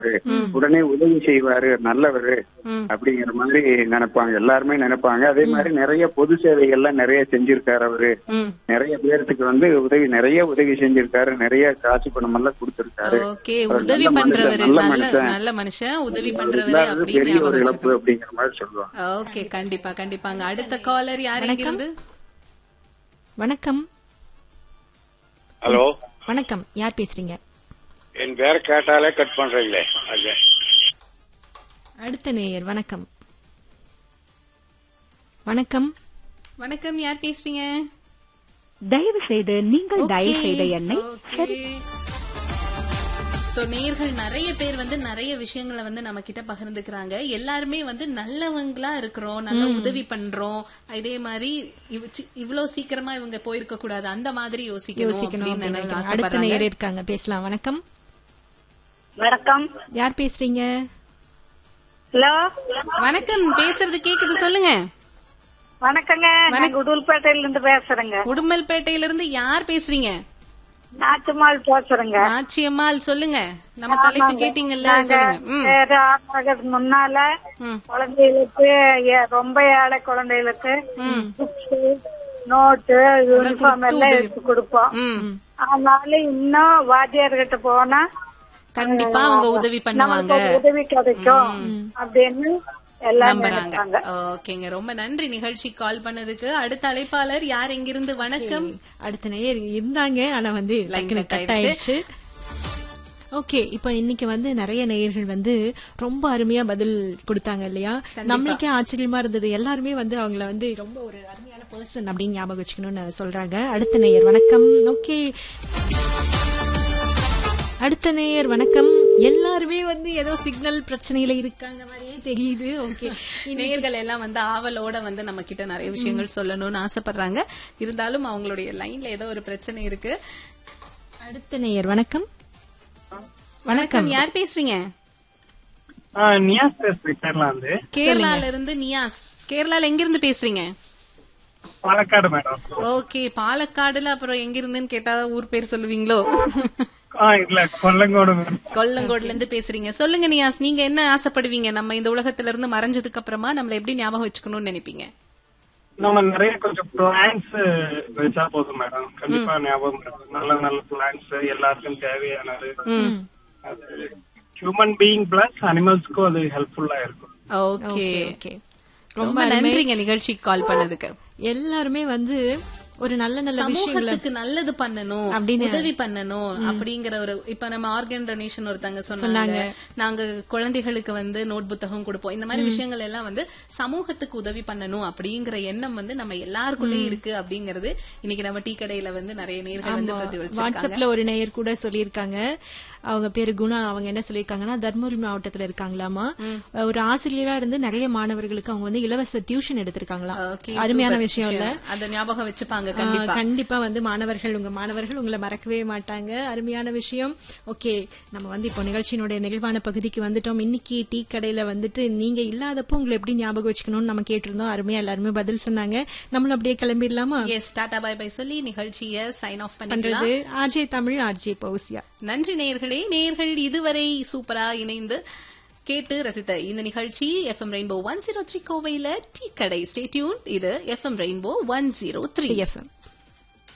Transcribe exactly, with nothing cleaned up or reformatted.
உடனே உதவி செய்வாரு, நல்லவரு அப்படிங்கிற மாதிரி நினைப்பாங்க, எல்லாருமே நினைப்பாங்க. அதே மாதிரி நிறைய பொது சேவைகள்லாம் நிறைய செஞ்சிருக்காரு அவரு. நிறைய பேருக்கு வந்து உதவி நிறைய உதவி செஞ்சிருக்காரு, நிறைய காசு பணம் எல்லாம் கொடுத்திருக்காரு. உதவி பண்றவரு, நல்ல மனுஷன், உதவி பண்றவரு பெரிய ஒரு இழப்பு அப்படிங்கிற மாதிரி சொல்லுவாங்க. ஓகே, கண்டிப்பா கண்டிப்பாங்க. அடுத்த காலர் யாரு இருந்து? வணக்கம். ஹலோ, வணக்கம். யார் பேசுறீங்க? என் பேரை கேட்டாலே கட் பண்றீங்களே. அடுத்த நேயர். வணக்கம். வணக்கம். வணக்கம், யார் பேசுறீங்க? தயவு செய்து நீங்கள் டயல் செய்த எண்ணை. சோ நேயர்கள் நிறைய பேர் வந்து நிறைய விஷயங்களை வந்து நம்ம கிட்ட பகிர்ந்துக்கிறாங்க. எல்லாருமே வந்து நல்லவங்களா இருக்கிறோம், நல்ல உதவி பண்றோம், இதே மாதிரி இவ்வளவு சீக்கிரமா இவங்க போயிருக்க கூடாது, அந்த மாதிரி யோசிக்கணும். அடுத்த நேயர் இருக்காங்க, பேசலாம். வணக்கம். வணக்கம். யார் பேசுறீங்க? ஹலோ, வணக்கம். பேசுறது கேக்குது, சொல்லுங்க. வணக்கங்க, நான் உடுமல்பேட்டையில இருந்து பேசுறேங்க. உடுமல்பேட்டையில இருந்து யார் பேசுறீங்க? நாச்சியம்மாள் பேசுறேங்க. நாச்சியம்மாள், சொல்லுங்க. நம்ம தலைப்பு கேட்டீங்கல்ல, சொல்லுங்க. முன்னால குழந்தைகளுக்கு, ரொம்ப ஏழை குழந்தைகளுக்கு நோட்டு, யூனிஃபார்ம் எல்லாம் எடுத்து கொடுப்போம். அதனால இன்னும் வாத்தியார்கிட்ட போனா கண்டிப்பா அவங்க உதவி பண்ணுவாங்க, உதவி கிடைக்கும் அப்படின்னு நம்புறாங்க. ஓகேங்க, ரொம்ப நன்றி நிகழ்ச்சி கால் பண்ணதுக்கு. அடுத்த அழைப்பாளர் யார், எங்கிருந்து? வணக்கம். அடுத்த நேயர் இருந்தாங்க, ஆனா வந்து கட் ஆயிடுச்சு. ஓகே, இப்ப இன்னைக்கு வந்து நிறைய நேயர்கள் வந்து ரொம்ப அருமையா பதில் கொடுத்தாங்க இல்லையா? நம்மளுக்கே ஆச்சரியமா இருந்தது. எல்லாருமே வந்து அவங்கள வந்து ரொம்ப ஒரு அருமையான பர்சன் அப்படின்னு ஞாபகம் வச்சுக்கணும்னு சொல்றாங்க. அடுத்த நேயர். வணக்கம். ஓகே, அடுத்த நேயர். வணக்கம். எல்லாருமே வந்து ஏதோ சிக்னல் பிரச்சனையில இருக்காங்க மாதிரியே தெரியுது. ஓகே, நேயர்கள் எல்லாம் வந்து ஆவலோட வந்து நம்ம கிட்ட நிறைய விஷயங்கள் சொல்லணும்னு ஆசைப்படுறாங்க. இருந்தாலும் அவங்களுடைய லைன்ல ஏதோ ஒரு பிரச்சனை இருக்கு. அடுத்த நேயர். வணக்கம். வணக்கம். யார் பேசுறீங்க? நியாஸ் பேசுறேன், கேரளா இருந்து. கேரளால இருந்து நியாஸ். கேரளால எங்க இருந்து பேசுறீங்க? பாலக்காடு மேடம். ஓகே, பாலக்காடுல அப்புறம் எங்க இருந்துன்னு கேட்டா ஊர் பேர் சொல்லுவீங்களோ? இல்ல, கொல்லங்கோடு. கொல்லங்கோடுல இருந்து பேசுறீங்க. சொல்லுங்க நியாஸ், நீங்க என்ன ஆசைப்படுவீங்க? நம்ம இந்த உலகத்துல இருந்து மறைஞ்சதுக்கு அப்புறமா நம்மள எப்படி ஞாபகம் வச்சுக்கணும்னு நினைப்பீங்க? நம்ம நிறைய கொஞ்சம் பிளான்ஸ் வச்சா போதும் மேடம், கண்டிப்பா ஞாபகம் இருக்கும். நல்ல நல்ல பிளான்ஸ், எல்லாருக்கும் தேவையானது. அது ஹியூமன் பீயிங் பிளஸ் அனிமல்ஸ்க்கும் அது ஹெல்ப்ஃபுல்லா இருக்கும். ஓகே, ரொம்ப நன்றிங்க நிகழ்ச்சிக்கு கால் பண்ணதுக்கு. எல்லாருமே வந்து ஒரு நல்ல நல்ல சமூகத்துக்கு நல்லது பண்ணணும், உதவி பண்ணணும் அப்படிங்கிற ஒரு, இப்ப நம்ம ஆர்கன் டொனேஷன் ஒருத்தங்க சொன்னாங்க, நாங்க குழந்தைகளுக்கு வந்து நோட் புத்தகம் கொடுப்போம். இந்த மாதிரி விஷயங்கள் எல்லாம் வந்து சமூகத்துக்கு உதவி பண்ணணும் அப்படிங்கிற எண்ணம் வந்து நம்ம எல்லாருக்குள்ளயும் இருக்கு அப்படிங்கறது இன்னைக்கு நம்ம டீ கடையில வந்து நிறைய நேயர்கள் வந்து பிரதிபலிச்சிருக்காங்க. வாட்ஸ்அப்ல ஒரு நேயர் கூட சொல்லியிருக்காங்க, அவங்க பேரு குணா. அவங்க என்ன சொல்லிருக்காங்கன்னா, தர்மபுரி மாவட்டத்துல இருக்காங்களாமா. ஒரு ஆசிரியரா இருந்து நிறைய மாணவர்களுக்கு அவங்க வந்து இலவச டியூஷன் எடுத்திருக்காங்களா. அருமையான விஷயம் இல்ல? அத ஞாபகம் வச்சுப்பாங்க. கண்டிப்பா வந்து மாணவர்கள், உங்க மாணவர்கள் உங்களை மறக்கவே மாட்டாங்க. அருமையான விஷயம். ஓகே, நம்ம வந்து இப்போ நிகழ்ச்சியினுடைய நிகழ்வான பகுதிக்கு வந்துட்டோம். இன்னைக்கு டீ கடையில வந்துட்டு நீங்க இல்லாதப்போ உங்களை எப்படி ஞாபகம் வச்சுக்கணும்னு நம்ம கேட்டிருந்தோம். அருமையா எல்லாருமே பதில் சொன்னாங்க. நம்மளும் அப்படியே கிளம்பிடலாமா? எஸ், டாடா பை பை சொல்லி நிகழ்ச்சியை சைன் ஆஃப் பண்ணிடலாம். RJ Tamil, RJ Fousia. நன்றி நேயர்களே. நேயர்கள் இதுவரை சூப்பரா இணைந்து கேட்டு ரசித்த இந்த நிகழ்ச்சி FM rainbow one zero three கோவையில tea கடை. Stay tune. இது FM rainbow one zero three FM.